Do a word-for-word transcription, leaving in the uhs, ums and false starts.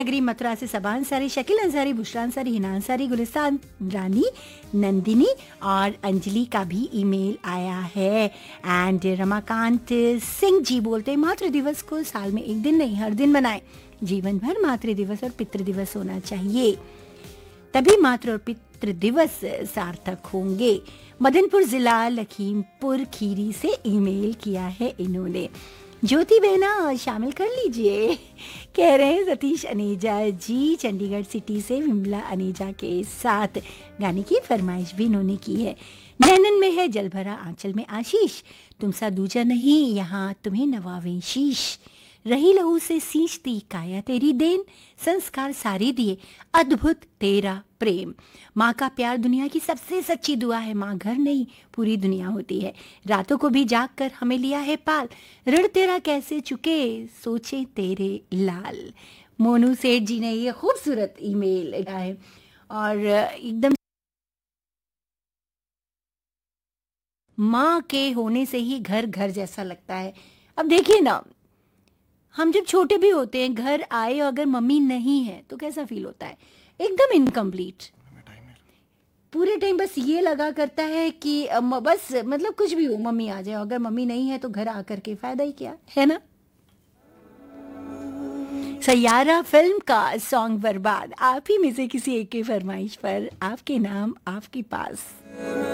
नगरी मथुरा से सबा अंसारी, शकील अंसारी, बुशरा अंसारी, हिना अंसारी, गुलिस्तान रानी, नंदिनी और अंजलि का भी ईमेल आया है। एंड रमाकांत सिंह जी बोलते हैं मातृ दिवस को साल में एक दिन नहीं हर दिन मनाएं। जीवन भर मातृ दिवस और पितृ दिवस होना चाहिए, तभी मातृ और पितृ दिवस सार्थक होंगे। मदनपुर जिला लखीमपुर खीरी से ईमेल किया है इन्होंने। ज्योति बहना शामिल कर लीजिए, कह रहे हैं सतीश अनेजा जी चंडीगढ़ सिटी से विमला अनेजा के साथ गाने की फरमाइश भी इन्होंने की है। नैनन में है जल भरा आंचल में आशीष, तुम सा दूजा नहीं यहाँ तुम्हें नवावें शीश, रही लहू से सींचती काया तेरी देन, संस्कार सारे दिए अद्भुत तेरा प्रेम। माँ का प्यार दुनिया की सबसे सच्ची दुआ है, माँ घर नहीं पूरी दुनिया होती है, रातों को भी जाग कर हमें लिया है पाल, ऋण तेरा कैसे चुके सोचे तेरे लाल। मोनू सेठ जी ने ये खूबसूरत ईमेल लिखा है और एकदम माँ के होने से ही घर घर जैसा लगता है। अब देखिए ना, हम जब छोटे भी होते हैं घर आए और अगर मम्मी नहीं है तो कैसा फील होता है, एकदम इनकम्प्लीट। पूरे टाइम बस ये लगा करता है कि अम, बस मतलब कुछ भी हो मम्मी आ जाए, अगर मम्मी नहीं है तो घर आकर के फायदा ही क्या है ना। सैयारा फिल्म का सॉन्ग बर्बाद आप ही में से किसी एक की फरमाइश पर आपके नाम आपके पास।